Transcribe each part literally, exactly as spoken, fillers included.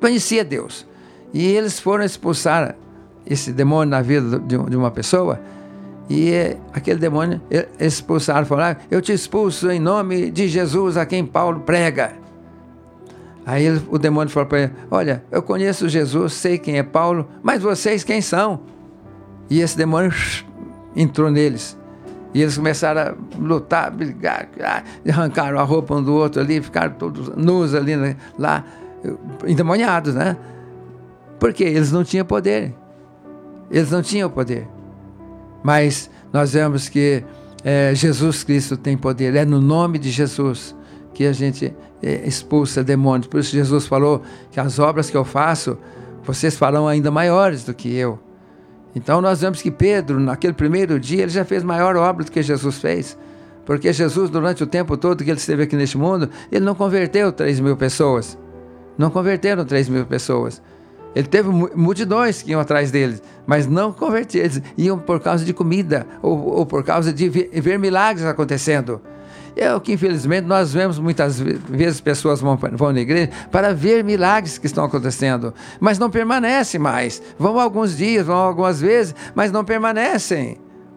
conhecia Deus. E eles foram expulsar esse demônio na vida de uma pessoa, e aquele demônio expulsaram, falaram: eu te expulso em nome de Jesus, a quem Paulo prega. Aí ele, o demônio falou para ele: olha, eu conheço Jesus, sei quem é Paulo, mas vocês quem são? E esse demônio entrou neles. E eles começaram a lutar, brigar, arrancaram a roupa um do outro ali, ficaram todos nus ali, lá, endemoniados, né? Porque eles não tinham poder. Eles não tinham poder. Mas nós vemos que é, Jesus Cristo tem poder. É no nome de Jesus que a gente é, expulsa demônios. Por isso Jesus falou que as obras que eu faço, vocês farão ainda maiores do que eu. Então nós vemos que Pedro, naquele primeiro dia, ele já fez maior obra do que Jesus fez. Porque Jesus, durante o tempo todo que ele esteve aqui neste mundo, ele não converteu três mil pessoas. Não converteram três mil pessoas. Ele teve multidões que iam atrás dele, mas não convertiam. Eles iam por causa de comida, ou, ou por causa de ver, ver milagres acontecendo. É o que, infelizmente, nós vemos muitas vezes pessoas vão, vão na igreja para ver milagres que estão acontecendo, mas não permanecem mais. Vão alguns dias, vão algumas vezes, mas não permanecem.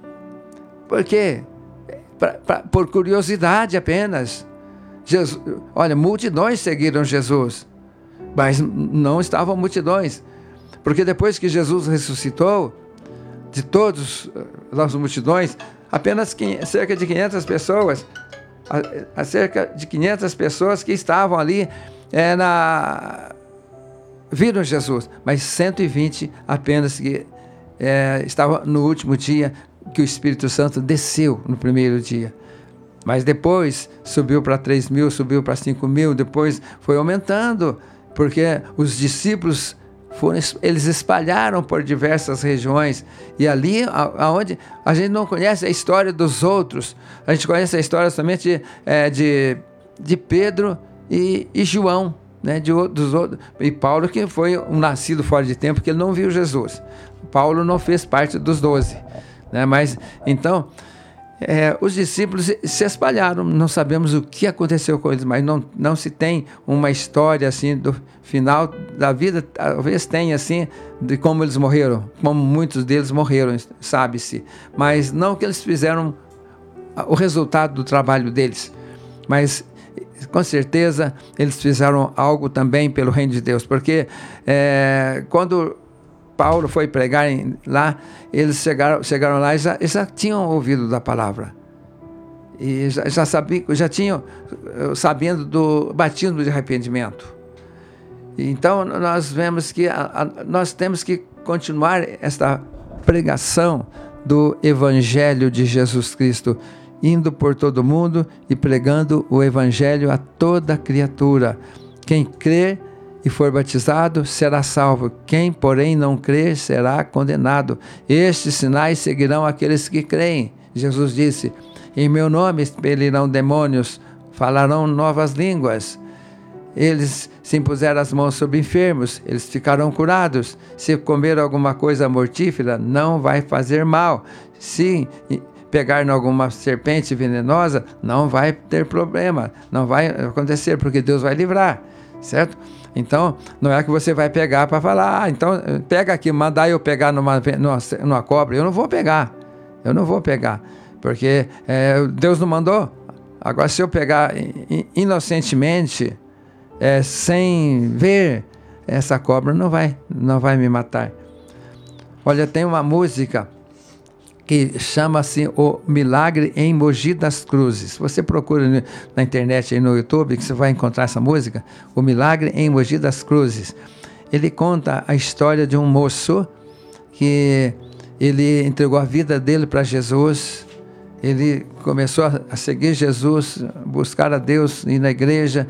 Por quê? Pra, pra, por curiosidade apenas. Jesus, olha, multidões seguiram Jesus, mas não estavam multidões. Porque depois que Jesus ressuscitou, de todas as multidões, apenas cerca de quinhentas pessoas, a, a cerca de quinhentas pessoas que estavam ali, é, na, viram Jesus, mas cento e vinte apenas que é, estavam no último dia que o Espírito Santo desceu no primeiro dia. Mas depois subiu para três mil, subiu para cinco mil, depois foi aumentando, porque os discípulos foram, eles espalharam por diversas regiões, e ali aonde a gente não conhece a história dos outros, a gente conhece a história somente de, é, de, de Pedro e, e João, né, de, dos outros, e Paulo, que foi um nascido fora de tempo, porque ele não viu Jesus. Paulo não fez parte dos doze, né, mas então É, os discípulos se espalharam, não sabemos o que aconteceu com eles, mas não, não se tem uma história assim do final da vida. Talvez tenha assim de como eles morreram, como muitos deles morreram, sabe-se, mas não que eles fizeram o resultado do trabalho deles, mas com certeza eles fizeram algo também pelo reino de Deus, porque é, quando Paulo foi pregar em, lá, eles chegaram, chegaram lá e já, já tinham ouvido da palavra. E já, já, sabiam, já tinham, sabendo do batismo de arrependimento. Então, nós vemos que a, a, nós temos que continuar esta pregação do Evangelho de Jesus Cristo, indo por todo mundo e pregando o Evangelho a toda criatura. Quem crer e for batizado, será salvo. Quem, porém, não crer, será condenado. Estes sinais seguirão aqueles que creem. Jesus disse: em meu nome expelirão demônios, falarão novas línguas. Eles se impuseram as mãos sobre enfermos, eles ficarão curados. Se comer alguma coisa mortífera, não vai fazer mal. Se pegar em alguma serpente venenosa, não vai ter problema. Não vai acontecer, porque Deus vai livrar. Certo? Então, não é que você vai pegar para falar: ah, então pega aqui, mandar eu pegar numa, numa, numa cobra. Eu não vou pegar, eu não vou pegar, porque é, Deus não mandou. Agora, se eu pegar inocentemente, é, sem ver, essa cobra não vai, não vai me matar. Olha, tem uma música que chama-se O Milagre em Mogi das Cruzes. Você procura na internet, aí no YouTube, que você vai encontrar essa música, O Milagre em Mogi das Cruzes. Ele conta a história de um moço que ele entregou a vida dele para Jesus, ele começou a seguir Jesus, buscar a Deus, ir na igreja,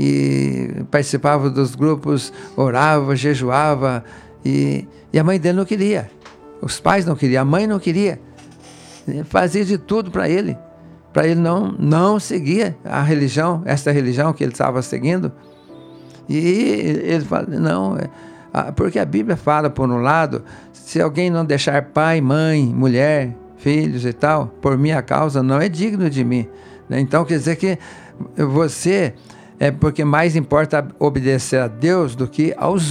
e participava dos grupos, orava, jejuava, e, e a mãe dele não queria. Os pais não queriam, a mãe não queria. Fazia de tudo para ele, para ele não, não seguir a religião, essa religião que ele estava seguindo. E ele fala, não, porque a Bíblia fala, por um lado, se alguém não deixar pai, mãe, mulher, filhos e tal, por minha causa, não é digno de mim. Então quer dizer que você é porque mais importa obedecer a Deus do que aos